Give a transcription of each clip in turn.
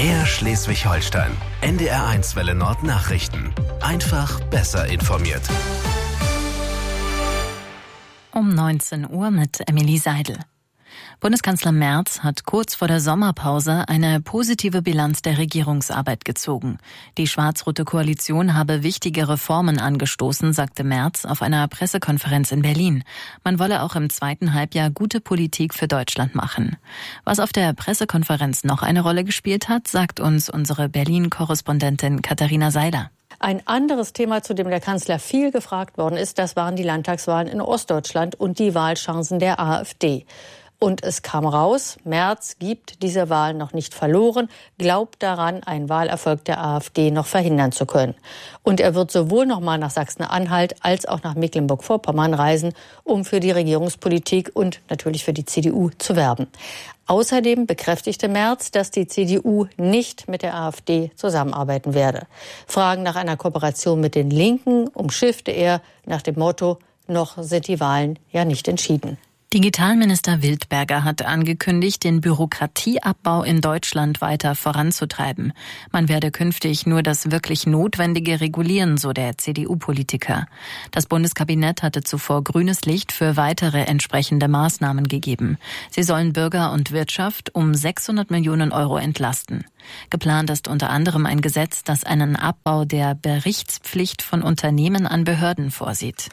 MDR Schleswig-Holstein. NDR1 Welle Nord Nachrichten. Einfach besser informiert. Um 19 Uhr mit Emilie Seidel. Bundeskanzler Merz hat kurz vor der Sommerpause eine positive Bilanz der Regierungsarbeit gezogen. Die schwarz-rote Koalition habe wichtige Reformen angestoßen, sagte Merz auf einer Pressekonferenz in Berlin. Man wolle auch im zweiten Halbjahr gute Politik für Deutschland machen. Was auf der Pressekonferenz noch eine Rolle gespielt hat, sagt uns unsere Berlin-Korrespondentin Katharina Seiler. Ein anderes Thema, zu dem der Kanzler viel gefragt worden ist, das waren die Landtagswahlen in Ostdeutschland und die Wahlchancen der AfD. Und es kam raus, Merz gibt diese Wahl noch nicht verloren, glaubt daran, einen Wahlerfolg der AfD noch verhindern zu können. Und er wird sowohl noch mal nach Sachsen-Anhalt als auch nach Mecklenburg-Vorpommern reisen, um für die Regierungspolitik und natürlich für die CDU zu werben. Außerdem bekräftigte Merz, dass die CDU nicht mit der AfD zusammenarbeiten werde. Fragen nach einer Kooperation mit den Linken umschiffte er nach dem Motto, noch sind die Wahlen ja nicht entschieden. Digitalminister Wildberger hat angekündigt, den Bürokratieabbau in Deutschland weiter voranzutreiben. Man werde künftig nur das wirklich Notwendige regulieren, so der CDU-Politiker. Das Bundeskabinett hatte zuvor grünes Licht für weitere entsprechende Maßnahmen gegeben. Sie sollen Bürger und Wirtschaft um 600 Millionen Euro entlasten. Geplant ist unter anderem ein Gesetz, das einen Abbau der Berichtspflicht von Unternehmen an Behörden vorsieht.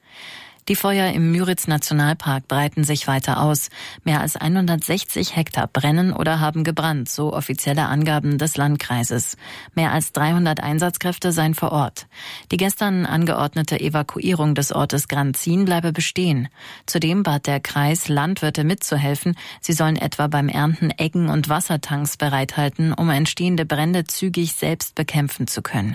Die Feuer im Müritz-Nationalpark breiten sich weiter aus. Mehr als 160 Hektar brennen oder haben gebrannt, so offizielle Angaben des Landkreises. Mehr als 300 Einsatzkräfte seien vor Ort. Die gestern angeordnete Evakuierung des Ortes Granzin bleibe bestehen. Zudem bat der Kreis Landwirte mitzuhelfen. Sie sollen etwa beim Ernten Eggen und Wassertanks bereithalten, um entstehende Brände zügig selbst bekämpfen zu können.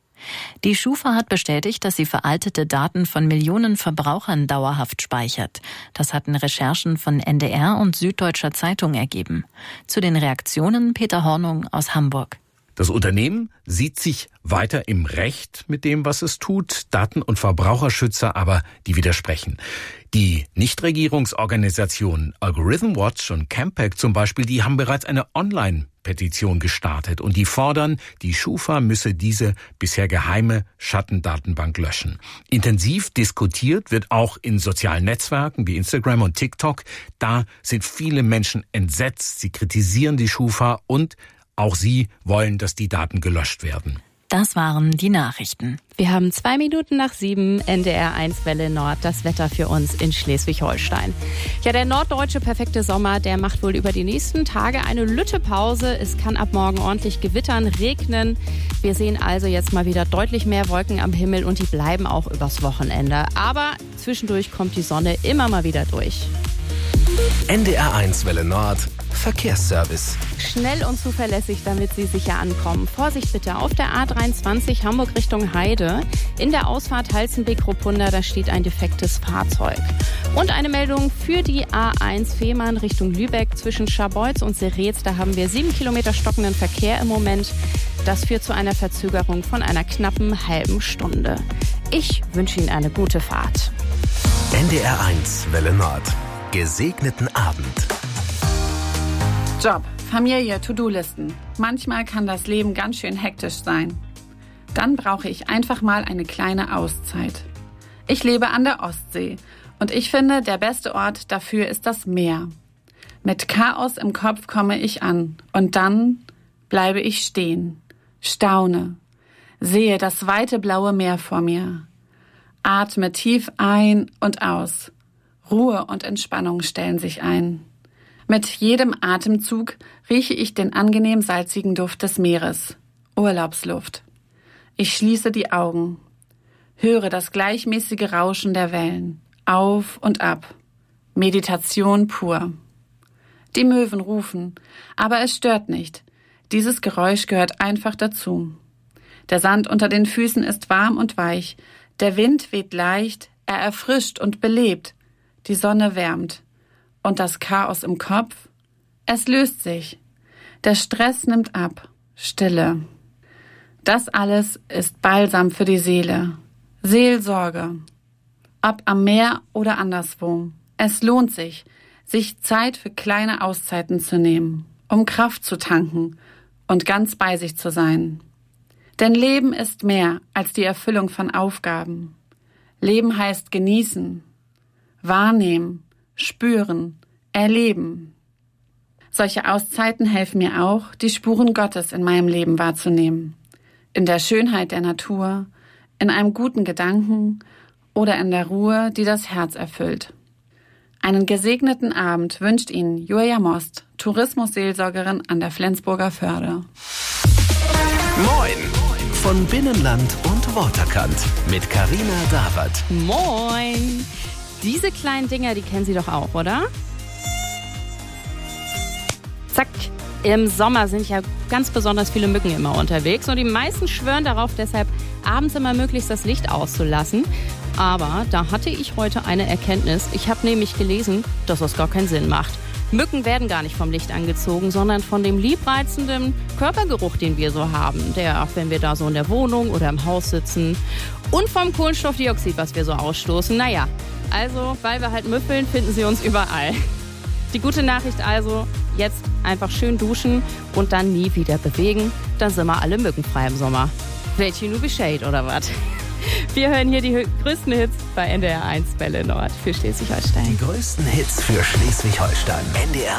Die Schufa hat bestätigt, dass sie veraltete Daten von Millionen Verbrauchern dauerhaft speichert. Das hatten Recherchen von NDR und Süddeutscher Zeitung ergeben. Zu den Reaktionen Peter Hornung aus Hamburg. Das Unternehmen sieht sich weiter im Recht mit dem, was es tut. Daten- und Verbraucherschützer aber, die widersprechen. Die Nichtregierungsorganisationen Algorithm Watch und Campact zum Beispiel, die haben bereits eine Online-Petition gestartet und die fordern, die Schufa müsse diese bisher geheime Schattendatenbank löschen. Intensiv diskutiert wird auch in sozialen Netzwerken wie Instagram und TikTok. Da sind viele Menschen entsetzt. Sie kritisieren die Schufa und auch sie wollen, dass die Daten gelöscht werden. Das waren die Nachrichten. Wir haben 7:02, NDR1 Welle Nord, das Wetter für uns in Schleswig-Holstein. Ja, der norddeutsche perfekte Sommer, der macht wohl über die nächsten Tage eine Lüttepause. Es kann ab morgen ordentlich gewittern, regnen. Wir sehen also jetzt mal wieder deutlich mehr Wolken am Himmel und die bleiben auch übers Wochenende. Aber zwischendurch kommt die Sonne immer mal wieder durch. NDR1 Welle Nord Verkehrsservice. Schnell und zuverlässig, damit Sie sicher ankommen. Vorsicht bitte auf der A23 Hamburg Richtung Heide. In der Ausfahrt Halstenbek-Ruppunda, da steht ein defektes Fahrzeug. Und eine Meldung für die A1 Fehmarn Richtung Lübeck zwischen Scharbeutz und Seretz. Da haben wir 7 Kilometer stockenden Verkehr im Moment. Das führt zu einer Verzögerung von einer knappen halben Stunde. Ich wünsche Ihnen eine gute Fahrt. NDR1 Welle Nord. Gesegneten Abend. Job, Familie, To-Do-Listen. Manchmal kann das Leben ganz schön hektisch sein. Dann brauche ich einfach mal eine kleine Auszeit. Ich lebe an der Ostsee und ich finde, der beste Ort dafür ist das Meer. Mit Chaos im Kopf komme ich an und dann bleibe ich stehen, staune, sehe das weite blaue Meer vor mir, atme tief ein und aus. Ruhe und Entspannung stellen sich ein. Mit jedem Atemzug rieche ich den angenehm salzigen Duft des Meeres. Urlaubsluft. Ich schließe die Augen, höre das gleichmäßige Rauschen der Wellen, auf und ab. Meditation pur. Die Möwen rufen, aber es stört nicht. Dieses Geräusch gehört einfach dazu. Der Sand unter den Füßen ist warm und weich. Der Wind weht leicht, er erfrischt und belebt. Die Sonne wärmt. Und das Chaos im Kopf? Es löst sich. Der Stress nimmt ab. Stille. Das alles ist Balsam für die Seele. Seelsorge. Ob am Meer oder anderswo. Es lohnt sich Zeit für kleine Auszeiten zu nehmen, um Kraft zu tanken und ganz bei sich zu sein. Denn Leben ist mehr als die Erfüllung von Aufgaben. Leben heißt genießen, wahrnehmen, spüren, erleben. Solche Auszeiten helfen mir auch, die Spuren Gottes in meinem Leben wahrzunehmen. In der Schönheit der Natur, in einem guten Gedanken oder in der Ruhe, die das Herz erfüllt. Einen gesegneten Abend wünscht Ihnen Julia Most, Tourismusseelsorgerin an der Flensburger Förde. Moin von Binnenland und Waterkant mit Carina Dawert. Moin! Diese kleinen Dinger, die kennen Sie doch auch, oder? Zack! Im Sommer sind ja ganz besonders viele Mücken immer unterwegs und die meisten schwören darauf, deshalb abends immer möglichst das Licht auszulassen. Aber da hatte ich heute eine Erkenntnis. Ich habe nämlich gelesen, dass das gar keinen Sinn macht. Mücken werden gar nicht vom Licht angezogen, sondern von dem liebreizenden Körpergeruch, den wir so haben. Der, wenn wir da so in der Wohnung oder im Haus sitzen. Und vom Kohlenstoffdioxid, was wir so ausstoßen. Naja, also, weil wir halt müffeln, finden sie uns überall. Die gute Nachricht also, jetzt einfach schön duschen und dann nie wieder bewegen. Dann sind wir alle mückenfrei im Sommer. Welche nur Bescheid oder was? Wir hören hier die größten Hits bei NDR 1 Welle Nord für Schleswig-Holstein. Die größten Hits für Schleswig-Holstein. NDR